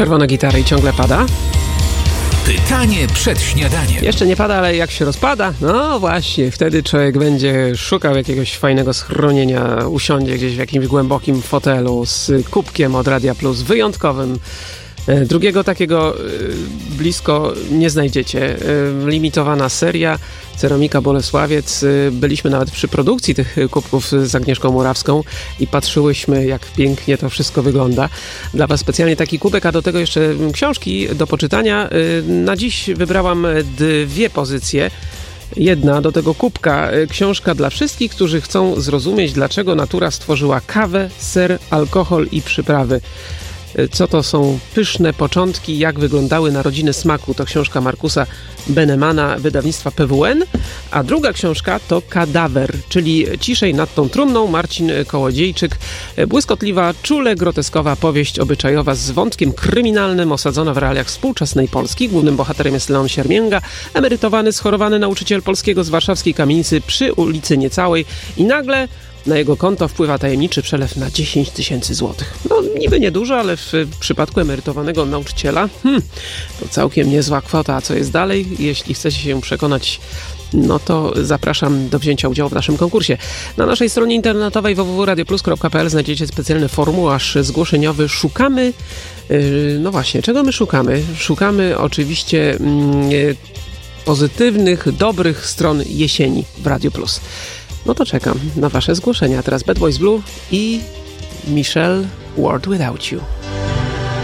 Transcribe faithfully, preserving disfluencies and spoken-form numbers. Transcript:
Czerwone gitary i ciągle pada? Pytanie przed śniadaniem. Jeszcze nie pada, ale jak się rozpada, no właśnie, wtedy człowiek będzie szukał jakiegoś fajnego schronienia, usiądzie gdzieś w jakimś głębokim fotelu z kubkiem od Radia Plus, wyjątkowym. Drugiego takiego blisko nie znajdziecie. Limitowana seria, Ceramika Bolesławiec. Byliśmy nawet przy produkcji tych kubków z Agnieszką Murawską i patrzyłyśmy, jak pięknie to wszystko wygląda. Dla Was specjalnie taki kubek, a do tego jeszcze książki do poczytania. Na dziś wybrałam dwie pozycje. Jedna do tego kubka, książka dla wszystkich, którzy chcą zrozumieć, dlaczego natura stworzyła kawę, ser, alkohol i przyprawy. Co to są pyszne początki, jak wyglądały narodziny smaku. To książka Markusa Benemana, wydawnictwa P W N. A druga książka to Kadawer, czyli Ciszej nad tą trumną, Marcin Kołodziejczyk. Błyskotliwa, czule groteskowa powieść obyczajowa z wątkiem kryminalnym, osadzona w realiach współczesnej Polski. Głównym bohaterem jest Leon Siermięga, emerytowany, schorowany nauczyciel polskiego z warszawskiej kamienicy przy ulicy Niecałej i nagle na jego konto wpływa tajemniczy przelew na dziesięć tysięcy złotych. No niby niedużo, ale w przypadku emerytowanego nauczyciela hmm, to całkiem niezła kwota. A co jest dalej? Jeśli chcecie się przekonać, no to zapraszam do wzięcia udziału w naszym konkursie. Na naszej stronie internetowej w w w kropka radioplus kropka p l znajdziecie specjalny formularz zgłoszeniowy. Szukamy, yy, no właśnie, czego my szukamy? Szukamy oczywiście yy, pozytywnych, dobrych stron jesieni w Radio Plus. No to czekam na Wasze zgłoszenia. Teraz Bad Boys Blue i Michelle World Without You.